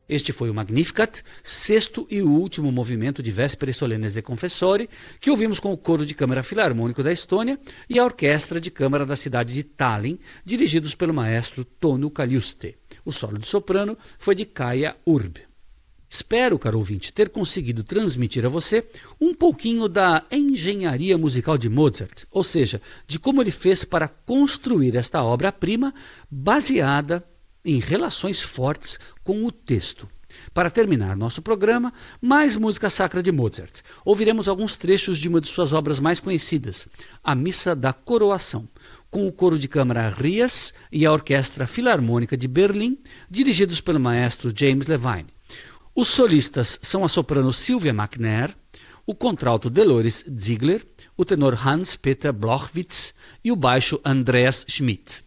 Este foi o Magnificat, sexto e último movimento de Vésperas Solenes de Confessori, que ouvimos com o Coro de Câmara Filarmônico da Estônia e a Orquestra de Câmara da cidade de Tallinn, dirigidos pelo maestro Tonu Kaljuste. O solo de soprano foi de Kaia Urb. Espero, caro ouvinte, ter conseguido transmitir a você um pouquinho da engenharia musical de Mozart, ou seja, de como ele fez para construir esta obra-prima baseada em relações fortes com o texto. Para terminar nosso programa, mais música sacra de Mozart. Ouviremos alguns trechos de uma de suas obras mais conhecidas, a Missa da Coroação, com o coro de câmara Rias e a Orquestra Filarmônica de Berlim, dirigidos pelo maestro James Levine. Os solistas são a soprano Sylvia McNair, o contralto Dolores Ziegler, o tenor Hans-Peter Blochwitz e o baixo Andreas Schmidt.